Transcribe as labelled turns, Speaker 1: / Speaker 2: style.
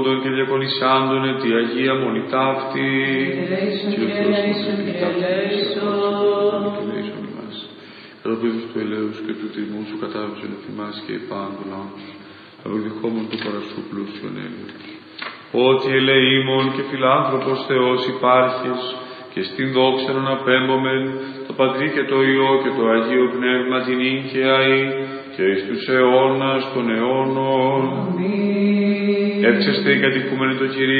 Speaker 1: και διακονισάντων τη Αγία Μονή ταύτη, και ο Θεός ημάς. Ροπίδους του ελέους και του τιμού σου κατάβησον εθιμάς και επάντων άμπους, αποδειχόμων του παρασού πλούσιον έλεος. Ότι ελεήμων και φιλάνθρωπος Θεός υπάρχεις, και στην δόξα να απέμπομεν το Πατρί και το Υιό και το Αγίο Πνεύμα την ίγκαιαη και εις τους αιώνας των αιώνων. Εύξεστε οι κατοικούμενοι το Κυρίο.